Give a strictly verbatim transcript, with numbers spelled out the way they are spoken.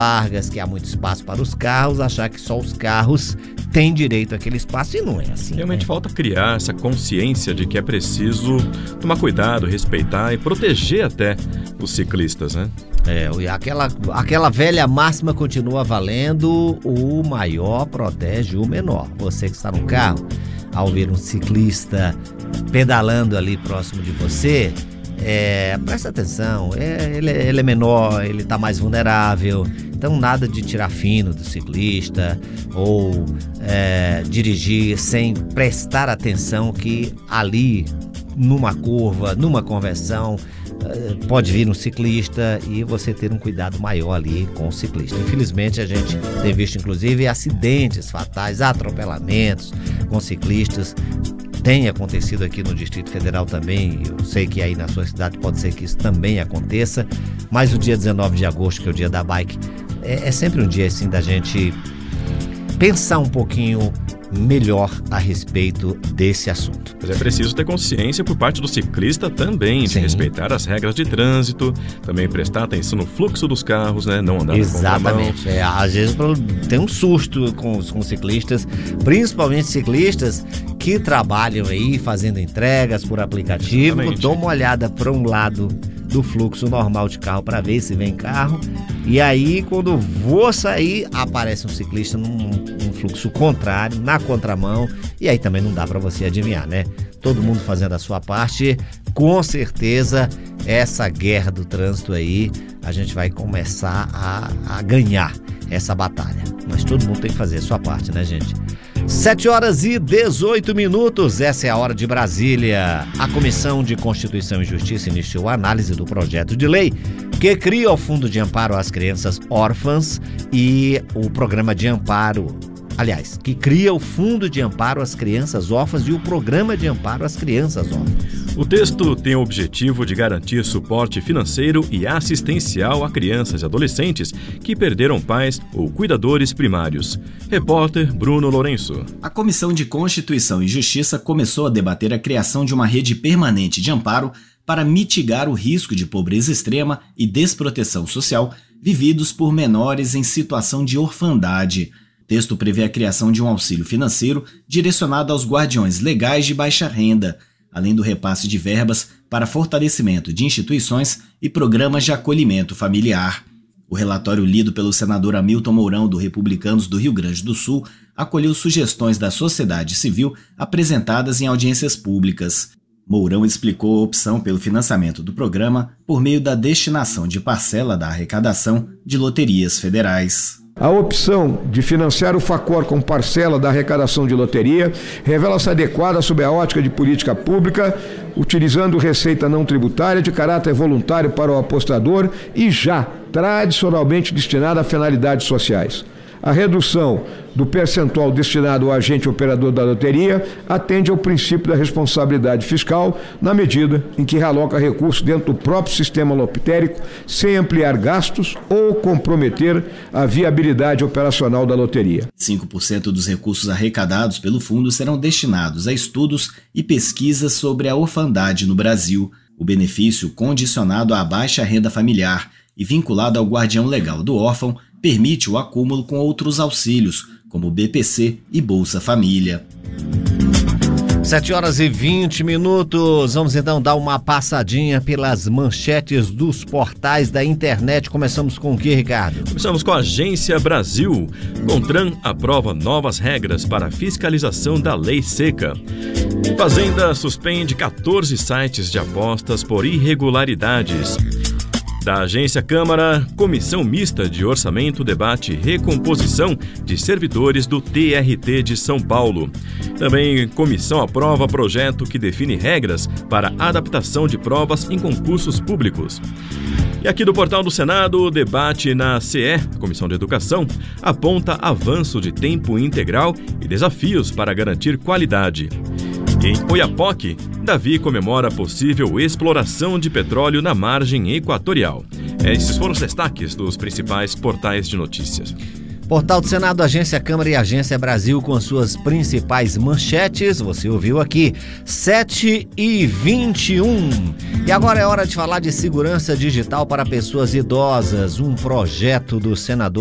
largas, que há muito espaço para os carros, achar que só os carros têm direito àquele espaço, e não é assim. Realmente, né? falta criar essa consciência de que é preciso tomar cuidado, respeitar e proteger até os ciclistas, né? É, e aquela, aquela velha máxima continua valendo: o maior protege o menor. Você que está no carro, ao ver um ciclista pedalando ali próximo de você, É, presta atenção, é, ele, ele é menor, ele está mais vulnerável, então nada de tirar fino do ciclista ou é, dirigir sem prestar atenção que ali, numa curva, numa conversão, é, pode vir um ciclista e você ter um cuidado maior ali com o ciclista. Infelizmente a gente tem visto inclusive acidentes fatais, atropelamentos com ciclistas. Tem acontecido aqui no Distrito Federal também. Eu sei que aí na sua cidade pode ser que isso também aconteça, mas o dia dezenove de agosto, que é o dia da bike, é, é sempre um dia assim da gente pensar um pouquinho melhor a respeito desse assunto. Mas é preciso ter consciência por parte do ciclista também, de Sim. respeitar as regras de trânsito, também prestar atenção no fluxo dos carros, né? Não andar na contramão. Exatamente. É, às vezes tem um susto com os com ciclistas, principalmente ciclistas que trabalham aí fazendo entregas por aplicativo. Exatamente. Dou uma olhada para um lado do fluxo normal de carro para ver se vem carro, e aí quando vou sair aparece um ciclista num, num fluxo contrário, na contramão, e aí também não dá para você adivinhar, né? Todo mundo fazendo a sua parte, com certeza essa guerra do trânsito aí a gente vai começar a, a ganhar essa batalha, mas todo mundo tem que fazer a sua parte, né, gente? sete horas e dezoito minutos, essa é a hora de Brasília. A Comissão de Constituição e Justiça iniciou a análise do projeto de lei que cria o Fundo de Amparo às Crianças Órfãs e o Programa de Amparo, aliás, que cria o Fundo de Amparo às Crianças Órfãs e o Programa de Amparo às Crianças Órfãs. O texto tem o objetivo de garantir suporte financeiro e assistencial a crianças e adolescentes que perderam pais ou cuidadores primários. Repórter Bruno Lourenço. A Comissão de Constituição e Justiça começou a debater a criação de uma rede permanente de amparo para mitigar o risco de pobreza extrema e desproteção social vividos por menores em situação de orfandade. O texto prevê a criação de um auxílio financeiro direcionado aos guardiões legais de baixa renda, além do repasse de verbas para fortalecimento de instituições e programas de acolhimento familiar. O relatório lido pelo senador Hamilton Mourão, do Republicanos do Rio Grande do Sul, acolheu sugestões da sociedade civil apresentadas em audiências públicas. Mourão explicou a opção pelo financiamento do programa por meio da destinação de parcela da arrecadação de loterias federais. A opção de financiar o FACOR com parcela da arrecadação de loteria revela-se adequada sob a ótica de política pública, utilizando receita não tributária de caráter voluntário para o apostador e já tradicionalmente destinada a finalidades sociais. A redução do percentual destinado ao agente operador da loteria atende ao princípio da responsabilidade fiscal, na medida em que realoca recursos dentro do próprio sistema lotérico, sem ampliar gastos ou comprometer a viabilidade operacional da loteria. cinco por cento dos recursos arrecadados pelo fundo serão destinados a estudos e pesquisas sobre a orfandade no Brasil. O benefício, condicionado à baixa renda familiar e vinculado ao guardião legal do órfão, permite o acúmulo com outros auxílios, como B P C e Bolsa Família. sete horas e vinte minutos. Vamos então dar uma passadinha pelas manchetes dos portais da internet. Começamos com o que, Ricardo? Começamos com a Agência Brasil. CONTRAN aprova novas regras para a fiscalização da lei seca. Fazenda suspende quatorze sites de apostas por irregularidades. Da Agência Câmara, Comissão Mista de Orçamento debate recomposição de servidores do T R T de São Paulo. Também, comissão aprova projeto que define regras para adaptação de provas em concursos públicos. E aqui do portal do Senado, o debate na C E, Comissão de Educação, aponta avanço de tempo integral e desafios para garantir qualidade. Em Oiapoque, Davi comemora possível exploração de petróleo na margem equatorial. Esses foram os destaques dos principais portais de notícias. Portal do Senado, Agência Câmara e Agência Brasil com suas principais manchetes. Você ouviu aqui, sete e vinte e um. E agora é hora de falar de segurança digital para pessoas idosas. Um projeto do senador